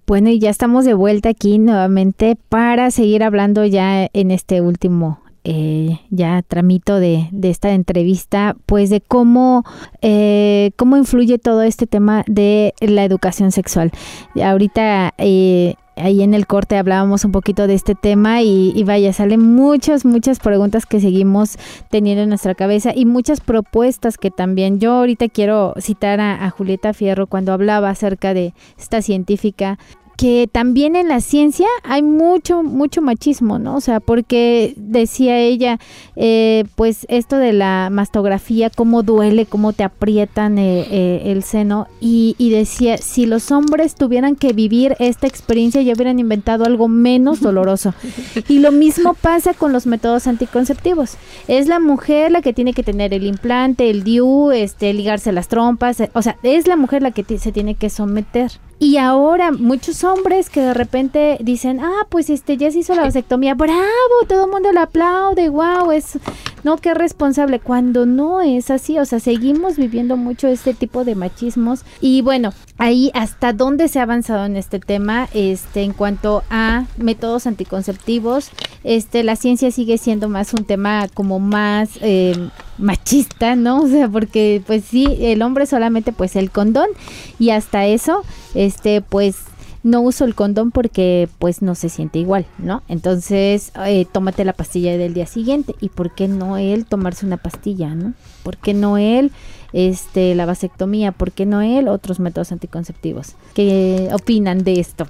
Bueno, y ya estamos de vuelta aquí nuevamente para seguir hablando ya en este último ya tramito de esta entrevista, pues de cómo influye todo este tema de la educación sexual. Ahorita ahí en el corte hablábamos un poquito de este tema y vaya, salen muchas preguntas que seguimos teniendo en nuestra cabeza y muchas propuestas que también yo ahorita quiero citar a Julieta Fierro cuando hablaba acerca de esta científica, que también en la ciencia hay mucho machismo, ¿no? O sea, porque decía ella, pues esto de la mastografía, cómo duele, cómo te aprietan el seno, y decía, si los hombres tuvieran que vivir esta experiencia, ya hubieran inventado algo menos doloroso. Y lo mismo pasa con los métodos anticonceptivos. Es la mujer la que tiene que tener el implante, el DIU, ligarse las trompas, o sea, es la mujer la que se tiene que someter. Y ahora muchos hombres que de repente dicen, pues ya se hizo la vasectomía, bravo, todo el mundo le aplaude, wow, qué responsable, cuando no es así. O sea, seguimos viviendo mucho este tipo de machismos. Y bueno, ahí hasta dónde se ha avanzado en este tema, en cuanto a métodos anticonceptivos, la ciencia sigue siendo más un tema como más machista, ¿no? O sea, porque pues sí, el hombre solamente pues el condón, y hasta eso, pues no uso el condón porque pues no se siente igual, ¿no? Entonces, tómate la pastilla del día siguiente. ¿Y por qué no él tomarse una pastilla, no? ¿Por qué no él la vasectomía? ¿Por qué no él otros métodos anticonceptivos? ¿Qué opinan de esto?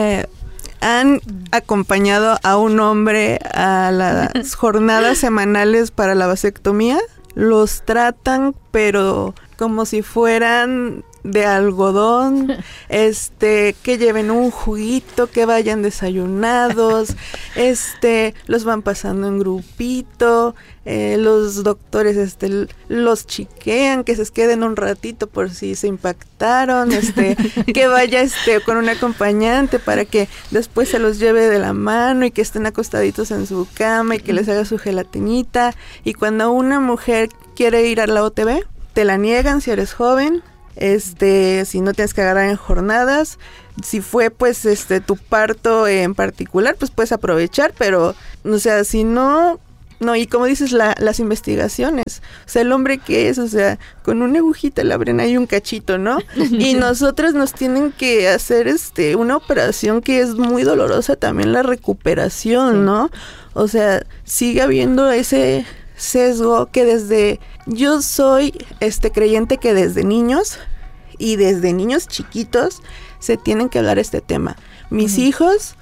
Han acompañado a un hombre a las jornadas semanales para la vasectomía. Los tratan, pero como si fueran de algodón, que lleven un juguito, que vayan desayunados, los van pasando en grupito, los doctores los chiquean, que se queden un ratito por si se impactaron, que vaya con un acompañante para que después se los lleve de la mano y que estén acostaditos en su cama y que les haga su gelatinita. Y cuando una mujer quiere ir a la OTB, te la niegan si eres joven. Si no tienes que agarrar en jornadas, si fue pues tu parto en particular, pues puedes aprovechar, pero o sea, si no, y como dices, las investigaciones, o sea, el hombre que es, o sea, con una agujita le abren ahí un cachito, ¿no? Y nosotros nos tienen que hacer una operación que es muy dolorosa también, la recuperación, ¿no? O sea, sigue habiendo ese sesgo que yo soy creyente que desde niños y desde niños chiquitos se tienen que hablar este tema. Mis hijos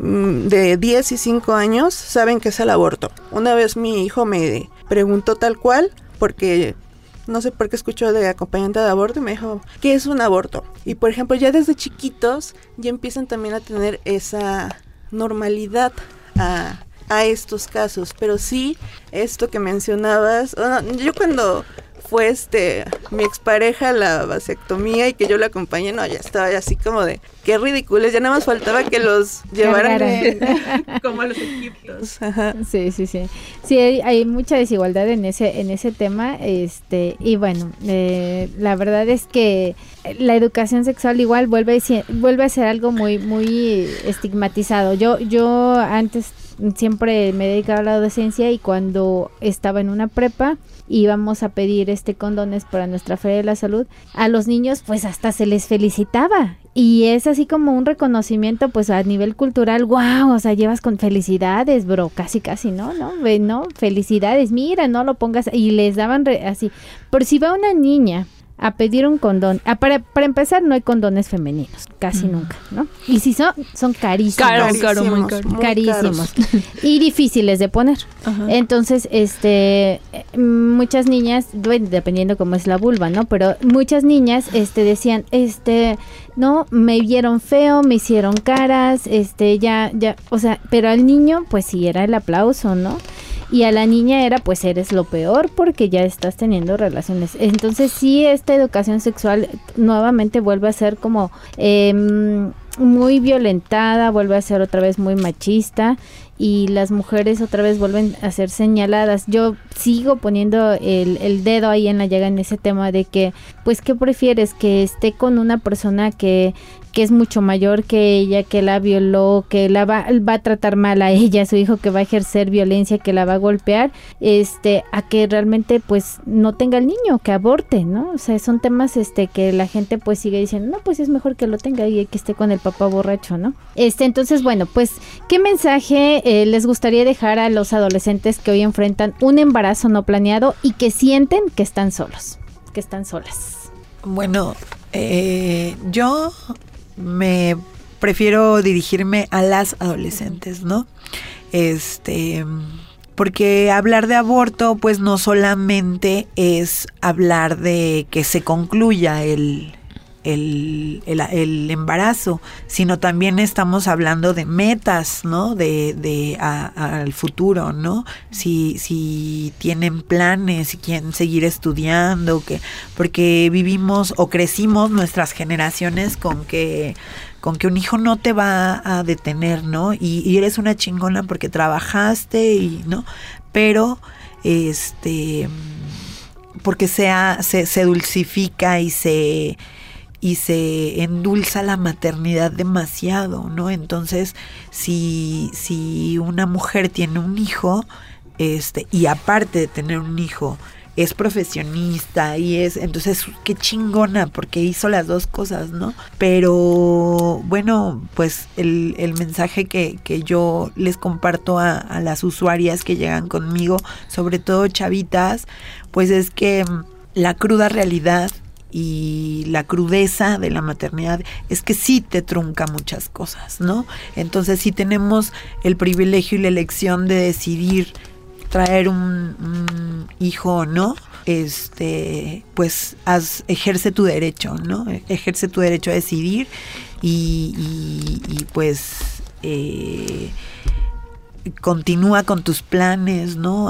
de 10 y 5 años saben qué es el aborto. Una vez mi hijo me preguntó tal cual, porque no sé por qué escuchó de acompañante de aborto, y me dijo, ¿qué es un aborto? Y por ejemplo, ya desde chiquitos ya empiezan también a tener esa normalidad a estos casos. Pero sí, esto que mencionabas, yo cuando fue mi expareja la vasectomía y que yo la acompañé, ya estaba así como de qué ridículos, ya nada más faltaba que los llevaran como a los egiptos. Ajá. Sí. Sí, hay mucha desigualdad en ese tema, y bueno, la verdad es que la educación sexual igual vuelve a ser algo muy estigmatizado. Yo antes siempre me dedicaba a la docencia, y cuando estaba en una prepa íbamos a pedir condones para nuestra Feria de la Salud, a los niños pues hasta se les felicitaba, y es así como un reconocimiento pues a nivel cultural. Wow, o sea, llevas con felicidades, bro, casi, ¿no? Felicidades, mira, no lo pongas, y les daban así. Por si va una niña a pedir un condón, para empezar, no hay condones femeninos, casi nunca, ¿no? Y si son carísimos. Muy carísimos. Y difíciles de poner. Ajá. Entonces, muchas niñas, bueno, dependiendo cómo es la vulva, ¿no? Pero muchas niñas, decían, no, me vieron feo, me hicieron caras, ya, o sea, pero al niño, pues sí, era el aplauso, ¿no? Y a la niña era, pues eres lo peor porque ya estás teniendo relaciones. Entonces sí, esta educación sexual nuevamente vuelve a ser como muy violentada, vuelve a ser otra vez muy machista y las mujeres otra vez vuelven a ser señaladas. Yo sigo poniendo el dedo ahí en la llaga en ese tema de que, pues, ¿qué prefieres? Que esté con una persona que es mucho mayor que ella, que la violó, que la va a tratar mal a ella, a su hijo, que va a ejercer violencia, que la va a golpear, a que realmente pues no tenga el niño, que aborte, ¿no? O sea, son temas que la gente pues sigue diciendo, no, pues es mejor que lo tenga y que esté con el papá borracho, ¿no? Entonces, bueno, pues, ¿qué mensaje les gustaría dejar a los adolescentes que hoy enfrentan un embarazo no planeado y que sienten que están solos, que están solas? Bueno, yo me prefiero dirigirme a las adolescentes, ¿no? Porque hablar de aborto, pues no solamente es hablar de que se concluya el embarazo, sino también estamos hablando de metas, ¿no? Al futuro, ¿no? Si tienen planes, si quieren seguir estudiando, porque vivimos o crecimos nuestras generaciones con que un hijo no te va a detener, ¿no? Y eres una chingona porque trabajaste y, ¿no? Pero, porque se dulcifica y se endulza la maternidad demasiado, ¿no? Entonces, si una mujer tiene un hijo, y aparte de tener un hijo, es profesionista entonces qué chingona, porque hizo las dos cosas, ¿no? Pero bueno, pues el mensaje que yo les comparto a las usuarias que llegan conmigo, sobre todo chavitas, pues es que la cruda realidad y la crudeza de la maternidad es que sí te trunca muchas cosas, ¿no? Entonces, si tenemos el privilegio y la elección de decidir traer un hijo o no, pues ejerce tu derecho, ¿no? Ejerce tu derecho a decidir y pues continúa con tus planes, ¿no?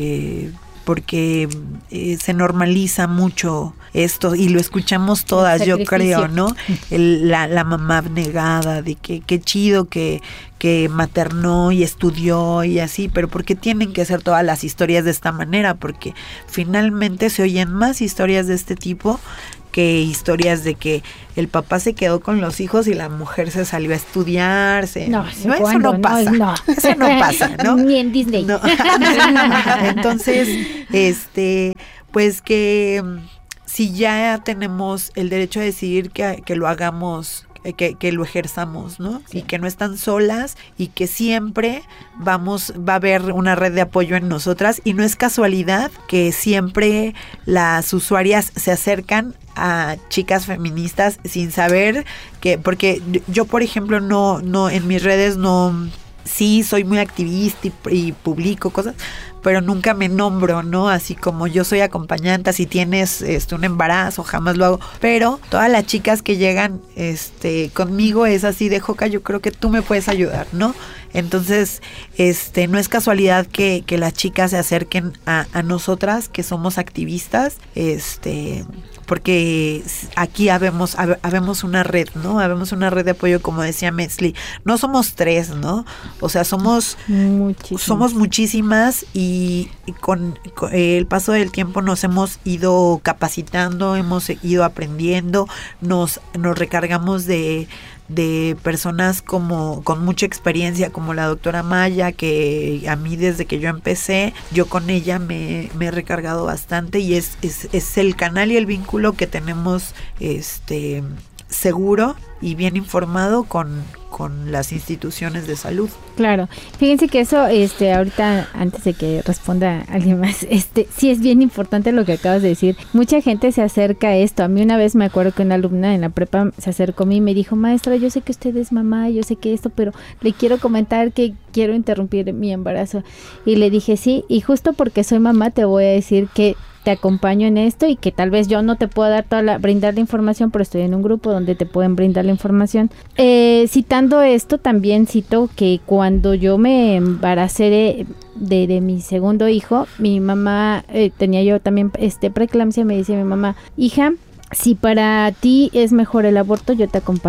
Porque se normaliza mucho esto y lo escuchamos todas, yo creo, ¿no? La mamá abnegada de que qué chido que maternó y estudió y así, pero ¿por qué tienen que hacer todas las historias de esta manera? Porque finalmente se oyen más historias de este tipo que historias de que el papá se quedó con los hijos y la mujer se salió a estudiar. No, eso no pasa. No. Eso no pasa, ¿no? Ni en Disney. No. Entonces, pues que si ya tenemos el derecho a decidir que lo hagamos, que lo ejerzamos, ¿no? Sí. Y que no están solas y que siempre va a haber una red de apoyo en nosotras, y no es casualidad que siempre las usuarias se acercan a chicas feministas sin saber porque yo por ejemplo no en mis redes sí soy muy activista y publico cosas, pero nunca me nombro, ¿no? Así como yo soy acompañante, si tienes un embarazo, jamás lo hago. Pero todas las chicas que llegan conmigo es así de: Joca, yo creo que tú me puedes ayudar, ¿no? Entonces, no es casualidad que las chicas se acerquen a nosotras, que somos activistas, porque aquí habemos una red, ¿no? Habemos una red de apoyo, como decía Metzli. No somos tres, ¿no? O sea, somos muchísimas y con el paso del tiempo nos hemos ido capacitando, hemos ido aprendiendo, nos recargamos de personas con mucha experiencia, como la doctora Maya, que a mí desde que yo empecé, yo con ella me he recargado bastante, y es el canal y el vínculo que tenemos seguro y bien informado con las instituciones de salud. Claro, fíjense que eso, ahorita, antes de que responda alguien más, sí es bien importante lo que acabas de decir. Mucha gente se acerca a esto. A mí una vez me acuerdo que una alumna en la prepa se acercó a mí y me dijo: maestra, yo sé que usted es mamá, yo sé que esto, pero le quiero comentar que quiero interrumpir mi embarazo. Y le dije: sí, y justo porque soy mamá te voy a decir que te acompaño en esto, y que tal vez yo no te pueda brindar la información, pero estoy en un grupo donde te pueden brindar la información. Citando esto, también cito que cuando yo me embaracé de mi segundo hijo, mi mamá, tenía yo también preeclampsia, me dice mi mamá: hija, si para ti es mejor el aborto, yo te acompaño.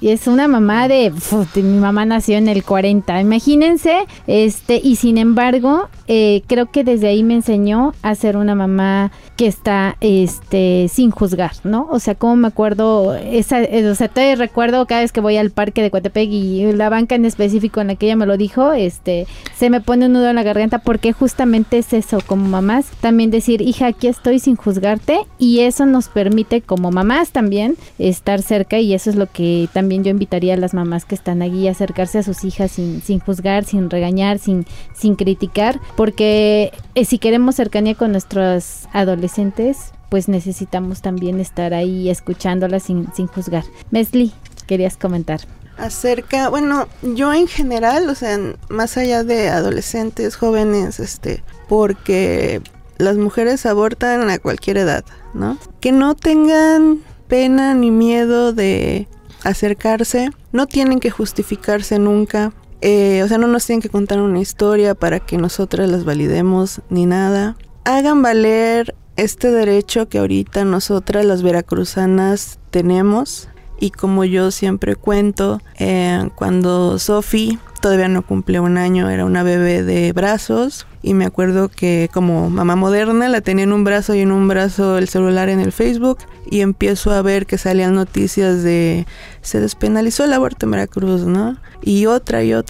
Y es una mamá mi mamá nació en el 40, imagínense, y sin embargo, creo que desde ahí me enseñó a ser una mamá que está, sin juzgar, ¿no? O sea, como me acuerdo, todavía recuerdo cada vez que voy al parque de Coatepec y la banca en específico en la que ella me lo dijo, se me pone un nudo en la garganta porque justamente es eso, como mamás, también decir, hija, aquí estoy sin juzgarte, y eso nos permite como mamás también estar cerca, y eso es lo que también yo invitaría a las mamás que están allí a acercarse a sus hijas sin juzgar, sin regañar, sin criticar, porque si queremos cercanía con nuestros adolescentes, pues necesitamos también estar ahí escuchándolas sin juzgar. Mesli, querías comentar. Bueno, yo en general, o sea, más allá de adolescentes, jóvenes, porque las mujeres abortan a cualquier edad, ¿no? Que no tengan pena ni miedo de acercarse, no tienen que justificarse nunca, no nos tienen que contar una historia para que nosotras las validemos ni nada. Hagan valer este derecho que ahorita nosotras las veracruzanas tenemos, y como yo siempre cuento, cuando Sofi todavía no cumplió 1 año, era una bebé de brazos, y me acuerdo que como mamá moderna la tenía en un brazo y en un brazo el celular en el Facebook, y empiezo a ver que salían noticias de se despenalizó el aborto en Veracruz, ¿no? Y otra, y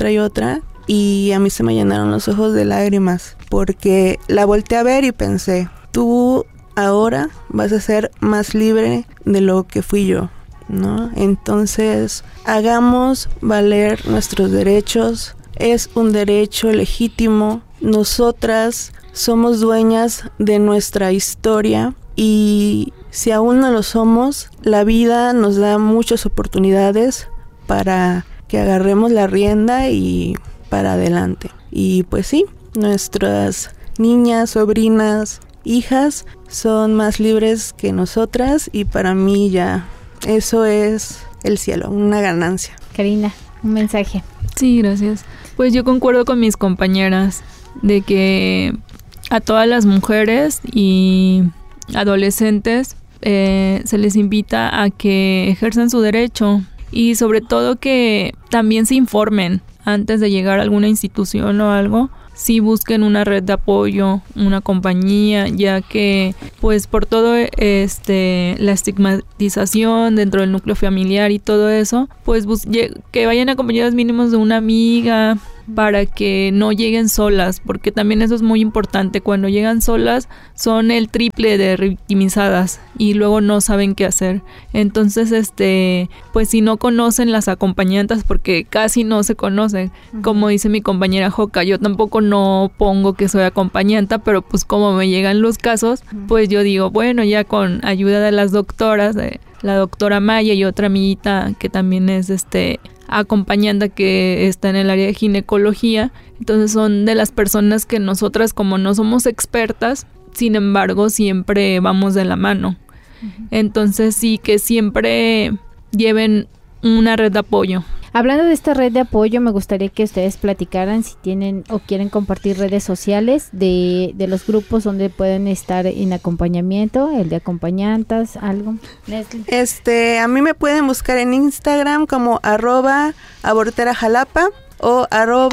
a mí se me llenaron los ojos de lágrimas, porque la volteé a ver y pensé, tú ahora vas a ser más libre de lo que fui yo, ¿no? Entonces, hagamos valer nuestros derechos. Es un derecho legítimo. Nosotras somos dueñas de nuestra historia, y si aún no lo somos, la vida nos da muchas oportunidades para que agarremos la rienda y para adelante. Y pues sí, nuestras niñas, sobrinas, hijas son más libres que nosotras, y para mí ya eso es el cielo, una ganancia. Karina, un mensaje. Sí, gracias. Pues yo concuerdo con mis compañeras de que a todas las mujeres y adolescentes se les invita a que ejerzan su derecho, y sobre todo que también se informen antes de llegar a alguna institución o algo. Sí, busquen una red de apoyo, una compañía, ya que pues por todo la estigmatización dentro del núcleo familiar y todo eso, pues que vayan acompañadas mínimos de una amiga, para que no lleguen solas, porque también eso es muy importante. Cuando llegan solas son el triple de revictimizadas y luego no saben qué hacer. Entonces, pues si no conocen las acompañantes, porque casi no se conocen, como dice mi compañera Joca, yo tampoco no pongo que soy acompañante, pero pues como me llegan los casos, pues yo digo, bueno, ya con ayuda de las doctoras, de la doctora Maya y otra amiguita que también es acompañante que está en el área de ginecología. Entonces son de las personas que nosotras, como no somos expertas, sin embargo siempre vamos de la mano. Entonces sí, que siempre lleven una red de apoyo. Hablando de esta red de apoyo, me gustaría que ustedes platicaran si tienen o quieren compartir redes sociales de los grupos donde pueden estar en acompañamiento, el de acompañantas, algo. Leslie. A mí me pueden buscar en Instagram como @aborterajalapa o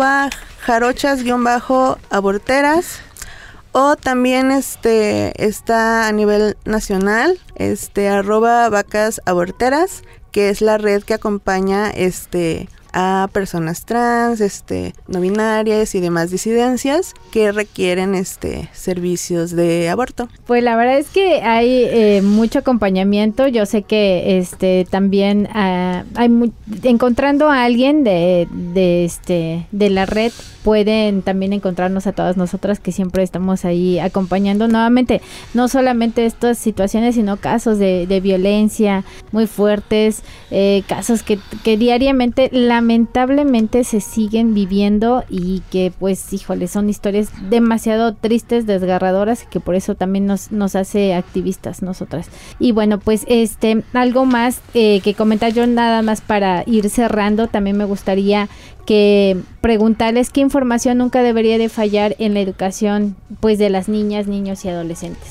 @jarochas_aborteras. O también está a nivel nacional, @vacasaborteras, que es la red que acompaña a personas trans, no binarias y demás disidencias que requieren servicios de aborto. Pues la verdad es que hay mucho acompañamiento. Yo sé que también hay encontrando a alguien de la red, pueden también encontrarnos a todas nosotras que siempre estamos ahí acompañando nuevamente, no solamente estas situaciones, sino casos de violencia muy fuertes, casos que diariamente lamentablemente se siguen viviendo y que pues híjole, son historias demasiado tristes, desgarradoras, y que por eso también nos hace activistas nosotras. Y bueno, pues algo más que comentar yo, nada más para ir cerrando. También me gustaría que preguntarles qué información nunca debería de fallar en la educación pues de las niñas, niños y adolescentes.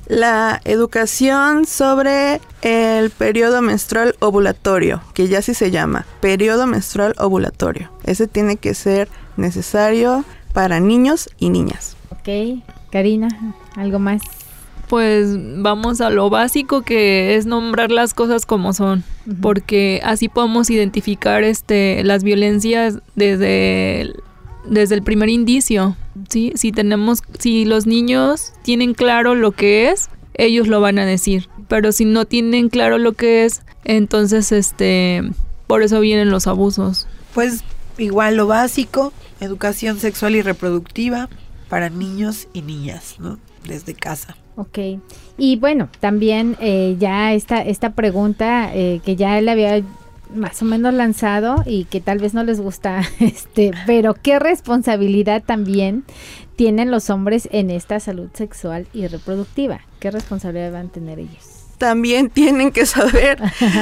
La educación sobre el periodo menstrual ovulatorio, que ya sí se llama periodo menstrual ovulatorio. Ese tiene que ser necesario para niños y niñas. Ok, Karina, ¿algo más? Pues vamos a lo básico, que es nombrar las cosas como son, porque así podemos identificar las violencias desde el primer indicio, ¿sí? Si los niños tienen claro lo que es, ellos lo van a decir, pero si no tienen claro lo que es, entonces por eso vienen los abusos. Pues igual lo básico, educación sexual y reproductiva para niños y niñas, ¿no? Desde casa. Ok, y bueno, también ya esta pregunta que ya él había más o menos lanzado y que tal vez no les gusta, pero ¿qué responsabilidad también tienen los hombres en esta salud sexual y reproductiva? ¿Qué responsabilidad van a tener ellos? También tienen que saber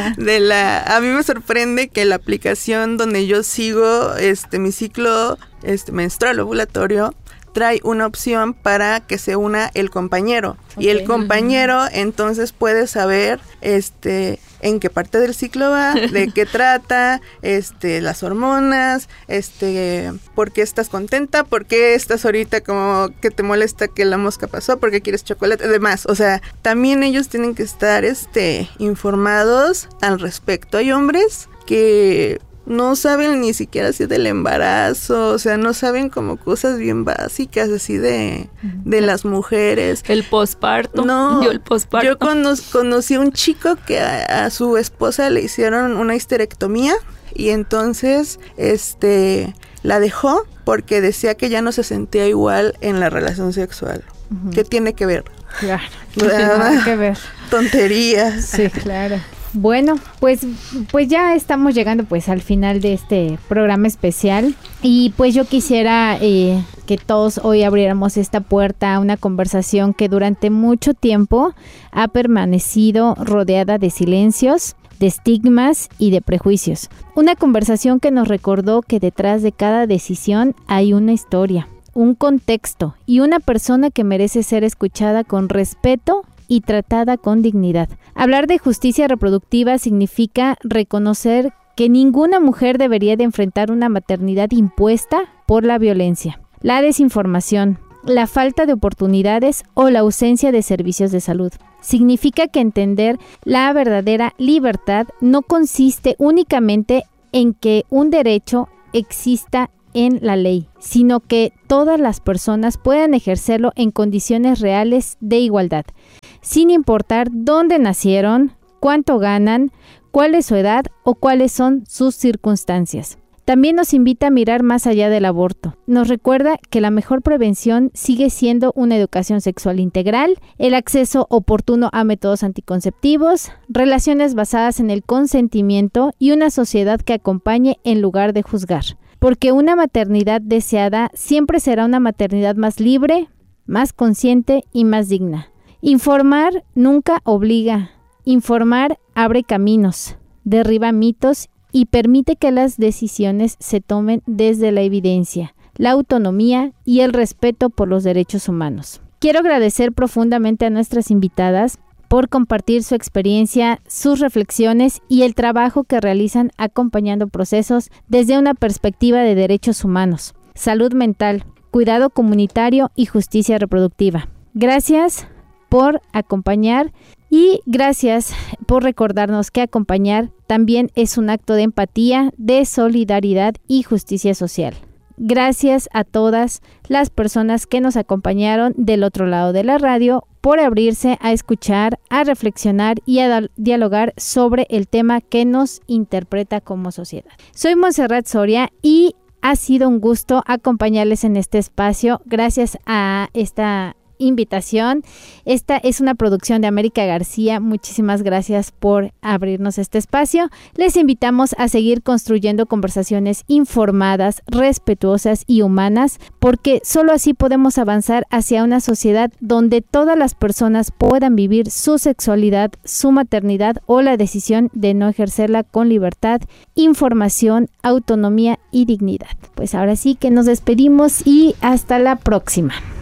a mí me sorprende que la aplicación donde yo sigo mi ciclo menstrual ovulatorio trae una opción para que se una el compañero. Okay. Y el compañero entonces puede saber en qué parte del ciclo va, de qué trata, las hormonas, por qué estás contenta, por qué estás ahorita como que te molesta que la mosca pasó, por qué quieres chocolate, además, o sea, también ellos tienen que estar informados al respecto. Hay hombres que no saben ni siquiera así del embarazo, o sea, no saben como cosas bien básicas así de las mujeres. El posparto. No, yo conocí a un chico que a su esposa le hicieron una histerectomía y entonces la dejó porque decía que ya no se sentía igual en la relación sexual. ¿Qué tiene que ver? Claro, nada que ver. Tonterías. Sí, claro. Bueno, pues ya estamos llegando pues al final de este programa especial y pues yo quisiera que todos hoy abriéramos esta puerta a una conversación que durante mucho tiempo ha permanecido rodeada de silencios, de estigmas y de prejuicios. Una conversación que nos recordó que detrás de cada decisión hay una historia, un contexto y una persona que merece ser escuchada con respeto y tratada con dignidad. Hablar de justicia reproductiva significa reconocer que ninguna mujer debería de enfrentar una maternidad impuesta por la violencia, la desinformación, la falta de oportunidades o la ausencia de servicios de salud. Significa que entender la verdadera libertad no consiste únicamente en que un derecho exista en la ley, sino que todas las personas puedan ejercerlo en condiciones reales de igualdad, sin importar dónde nacieron, cuánto ganan, cuál es su edad o cuáles son sus circunstancias. También nos invita a mirar más allá del aborto. Nos recuerda que la mejor prevención sigue siendo una educación sexual integral, el acceso oportuno a métodos anticonceptivos, relaciones basadas en el consentimiento y una sociedad que acompañe en lugar de juzgar. Porque una maternidad deseada siempre será una maternidad más libre, más consciente y más digna. Informar nunca obliga. Informar abre caminos, derriba mitos y permite que las decisiones se tomen desde la evidencia, la autonomía y el respeto por los derechos humanos. Quiero agradecer profundamente a nuestras invitadas por compartir su experiencia, sus reflexiones y el trabajo que realizan acompañando procesos desde una perspectiva de derechos humanos, salud mental, cuidado comunitario y justicia reproductiva. Gracias por acompañar y gracias por recordarnos que acompañar también es un acto de empatía, de solidaridad y justicia social. Gracias a todas las personas que nos acompañaron del otro lado de la radio por abrirse a escuchar, a reflexionar y a dialogar sobre el tema que nos interpreta como sociedad. Soy Montserrat Soria y ha sido un gusto acompañarles en este espacio. Gracias a esta invitación. Esta es una producción de América García. Muchísimas gracias por abrirnos este espacio. Les invitamos a seguir construyendo conversaciones informadas, respetuosas y humanas, porque solo así podemos avanzar hacia una sociedad donde todas las personas puedan vivir su sexualidad, su maternidad o la decisión de no ejercerla con libertad, información, autonomía y dignidad. Pues ahora sí que nos despedimos y hasta la próxima.